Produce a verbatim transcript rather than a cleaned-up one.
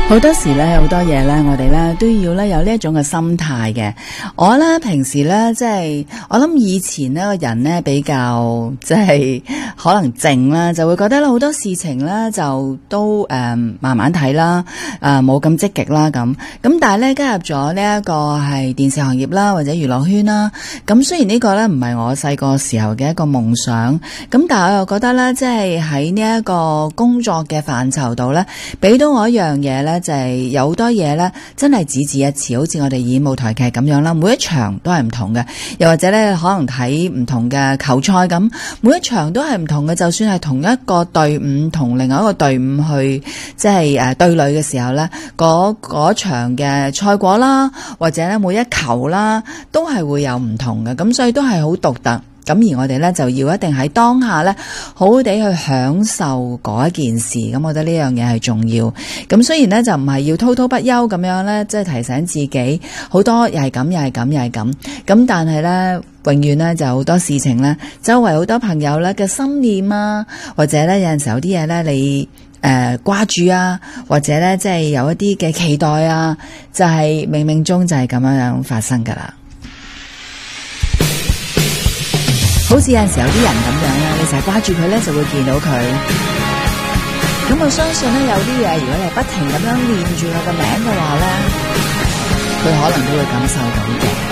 好多時咧，好多嘢咧，我哋咧都要咧有呢一種嘅心態嘅。我咧平時咧，即係我諗以前呢個人咧比較即係可能靜啦，就會覺得咧好多事情咧就都誒、呃、慢慢睇啦，誒冇咁積極啦咁。咁但係咧加入咗呢一個係電視行業啦，或者娛樂圈啦。咁雖然呢個咧唔係我細個時候嘅一個夢想，咁但係我又覺得咧，即係喺呢一個工作嘅範疇度咧，俾到我一樣嘢咧。就係有好多嘢咧，真係只此一次，好似我哋演舞台劇咁樣啦，每一場都係唔同嘅，又或者咧可能睇唔同嘅球賽咁，每一場都係唔同嘅。就算係同一個隊伍同另外一個隊伍去即係誒對壘嘅時候咧，嗰嗰場嘅賽果啦，或者咧每一球啦，都係會有唔同嘅，咁所以都係好獨特。咁而我哋咧就要一定喺當下咧，好好地去享受嗰一件事。咁我覺得呢樣嘢係重要。咁雖然咧就唔係要滔滔不休咁樣咧，即係提醒自己好多又係咁又係咁又係咁。咁但係咧，永遠咧就好多事情咧，周圍好多朋友咧嘅心念啊，或者咧有陣時候有啲嘢咧你誒掛住啊，或者咧即係有一啲嘅期待啊，就係冥冥中就係咁樣樣發生噶啦。好似有陣時有啲人咁樣咧，你成日掛住佢咧，就會見到佢。咁我相信咧，有啲嘢如果你係不停咁樣念住佢個名嘅話咧，佢可能都會感受到嘅。